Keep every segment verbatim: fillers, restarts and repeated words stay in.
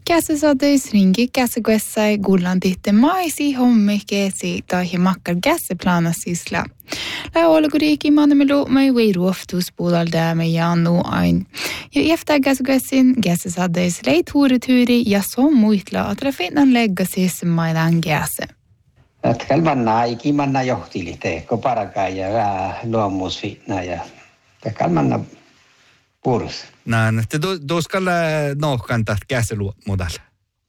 Käsisadeis ringi käsikuessai gullan tihte maisi hommi kesi tai makkar käsiplanasisla. La olguriiki manamelu mai weiruoftus puolelta me jannu ain. Ja efter käsikuessin käsisadeis leituurityyri ja sommuitla atrafinnan leggasis mailan käse. Tällä manna iki manna johtili teko parakaa ja vähän luomusfitna ja tällä manna purus. Näin, että tuoskalla nohkan tästä käsiluomudalla?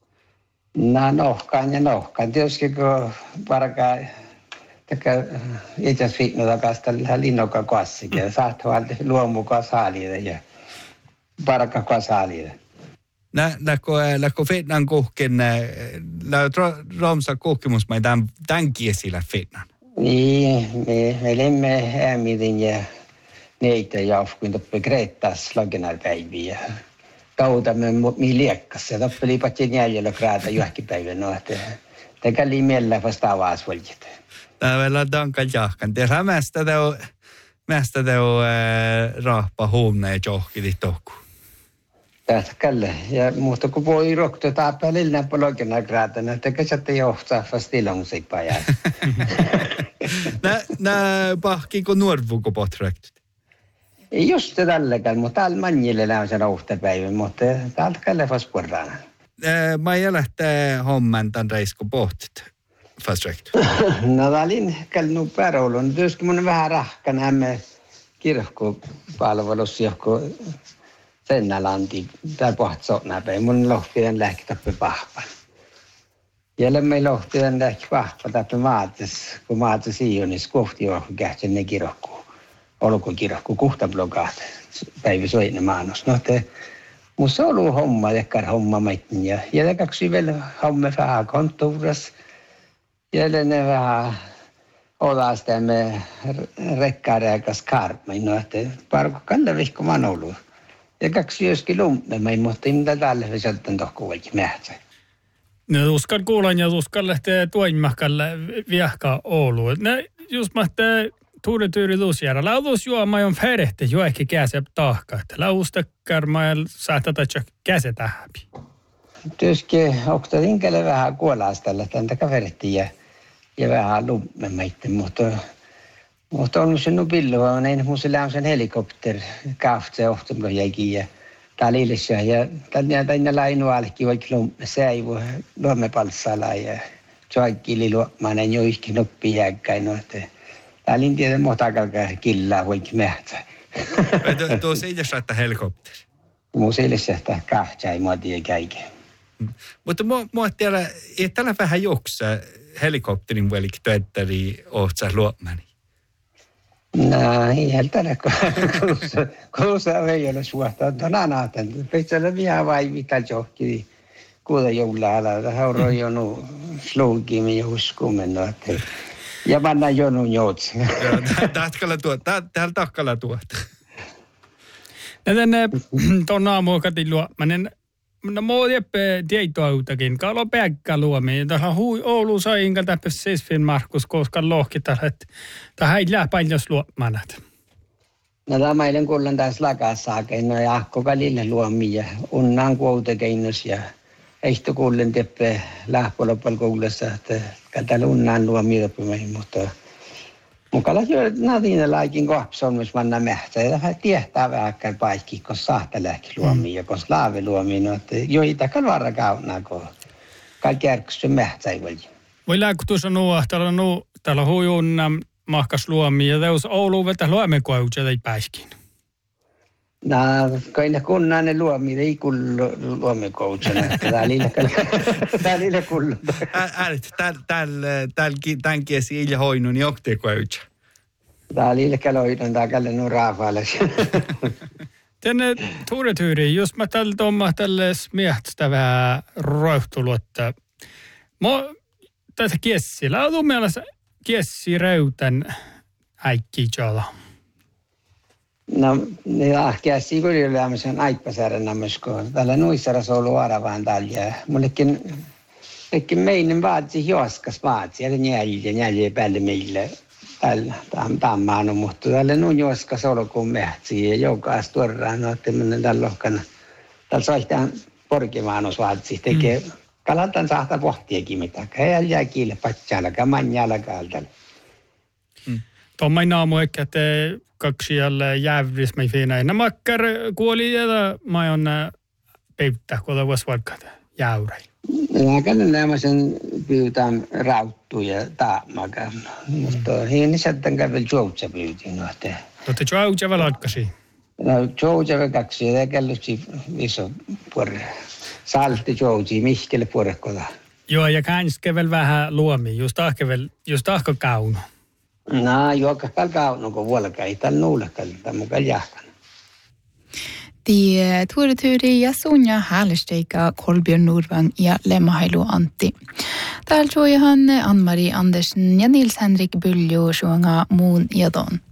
No nohkan ja nohkan. Tietysti kun parakaa täkä itse fitna takasta linnoka kassikin ja saattaa valta luomukaan saalida ja parakaa saalida. Nä, läkko, läkko fitnan kuhkin, läyt romsa kuhkimus mai tämän, tämän kiesillä fitnan? Niin, me, me lemme äämidin ja neitä jauhkuin toppe Kreettas lagenarpäiviä. Kautamme mi liekkas ja toppe liipattiin jäljellä kraata johkipäivän no, että te kalli mielellä vastaavaa asvaljet. Tää vielä tankan jahkan. Tehdään mästä teo, mästä teo rahpa huumne ja johkili tohku. Tästä kalle. Ja muuta kun voi rokto taapaa lillään pologena kraatana, että käsitte johtaa fastilongsippaa jää. Nä, nä pahkiinko nuorvuko potrektut? Just tälläkään, mutta täällä manjille on se nouhtapäivä, mutta täältä kalle vasporraan. Mä ei lähteä homman tämän reisku pohtit fastrektu. No täällä kallu päroulun. Tietysti mun vähän rahkan hämme kirkkopalvelussa johon Sennalanti, täällä pohti sotnapäin. Mun lohtijan lähti tappe pahpan. Jälle me lohtijan lähti pahpan tappe maatis, kun maatis iionis kohti johon kähtsen ne kirkkuun. Olko kirkku kuhtablogaat päivä soinen maanos. No te, musta on ollut homma, tekkar homma maitten ja jälle kaksi vielä homma vähän kontuuras. Jälle ne vähän olas tämme rekkareikas karpmain, no että parko kalle vihko man ollut. Ja kaksi joskin lumpemain, mutta ei mitä tälle vesältän tohku vaikka mähtsä. No uskal kuulan ja uskal lähtee tuoimahkalle viehkaa Ouluun. Ne just mahtaa tuurityyri luusjärä. Laulus juoma on färehti jo ehkä käsä tahka. Laustakkar mael saattaa käsä tähäpi. Tietysti okta rinkele vähän kuolaastalla täntä kaverittiin ja, ja vähän lumpemaitten, mutta mutta on se nubillu, on en muisella on sen helikopter kaftse ohtumko jäikin ja talilissa ja tänne tänne lainualki vaikka se ei voi luomepalssala ja joikki luomainen joikki noppi jääkkäin no että tälin tiedä motakalka killaa vaikka mähtsä. Tuo se itse saattaa helikopteri. Muisella se että kahtsa ei muotia käike. Mutta mua tiedä, ei tällä vähän joksa helikopterin välikin työttäri ohtsaa luomani. No, ei tällä kuussa, kuussa ei ole suhtaa. No, näen, peitsellä vielä vai mitä johonkin. Kuuda joulalla, hauro jonu slogimme ja uskomme. Ja panna jonu joutsi. Täällä takkalla tuot. Ja tänne tuon aamuun katin luomanen. No mua jeppe tietoautakin. Kalo päkkä luomi. Tähän hui Oulu sai inkä täppä seisfin Markus, koska lohki tällä, että tähän ei lähe paljon luomanat. No tämä eilen kuullaan tässä lakassakin. No ja koko lille luomi ja unnaan kuoutakeinnus ja ehtö kuullen teppe lähpolopal koulussa, että täällä unnaan luomi joppimeihin, mutta mukalla jo nadine laikin kohpsolmus manna mähtsä ja vähän tietää vähäkkään paikki, kun sahta lähti luomiin ja kun slaavi luomiin, no että joita kalvara kaunaa, kun kaikki ärksyssä mähtsä ei voi. Voi lääkku sanoa, että täällä on täällä huijun mahkas luomiin ja teus Oulu vetä luomekoutsa ei pääskin. No, kai ne kunnan ne luomiin, ei kullu luomekoutsa, täällä ei ole kullu. Ääret, tämän kiesi ei hoinut, niin onko te koutsa? Täällä ei ole loidon, täällä kalle nuo raafaalle. Tänne tuuretyyri, jos mä tällä tuomma tälle miehtstävää roihtuluotta. Mä tätä kiessillä, on mielestä kiessi räytän äikkiä. No, niin ahkeasti kun yleensä aippasäädän ammaskoon. Täällä nuissarassa on ollut aravaan täällä. Mullekin, mullekin meidän vaatsi joskas vaatsi. Ja njäljiä, njäljiä päälle meille. Täällä tammaan on, mutta täällä on joskas ollut kun mähtsi. Ja joukaas tuoraan, no, että mennään täällä lohkana. Täällä soihtaan porkimaan osvaatsi tekee. Mm. Kalatan saattaa pohtiakin mitä. Heillä jää kiille patsaalla, kamanjalla kaltalla. Mm. Tuomma naamu ehkä, että kaksi jälle jävris mei fiinä. Nämä makkar kuoli ja mä oon peittää, kun olisi vaikka jäyrei. Lääkäinen nämä sen pyytään rauttuja taamakaan. Mutta hieni sitten kävel joutsa pyytiin nohteen. Totta joutsa vielä atkasi? No joutsa vielä kaksi ja källutsi iso puore. Salti joutsi mihkelle puorekoda. Joo, ja käänsikö vielä vähän luomi, just ahkevel, just ahko kauno. No, joka kauno, kun vuolka ei tämän nuulekaan, tämän mukaan jahkan. Die tuurityyri ja Sonja Häälesteika, Kolbjörn Nordvang ja Lemmahailu Antti. Täällä joihan Ann-Marie Andersen ja Nils-Henrik Byljo suonga muun jadon.